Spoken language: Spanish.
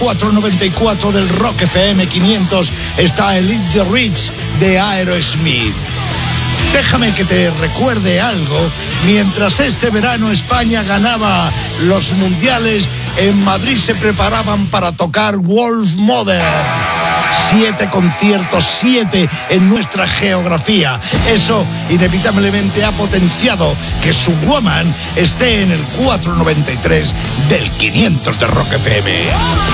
494 del Rock FM 500 está el Eat the Rich de Aerosmith. Déjame que te recuerde algo. Mientras este verano España ganaba los mundiales, en Madrid se preparaban para tocar Wolf Mother. 7 conciertos, 7 en nuestra geografía. Eso inevitablemente ha potenciado que su Woman esté en el 493 del 500 de Rock FM.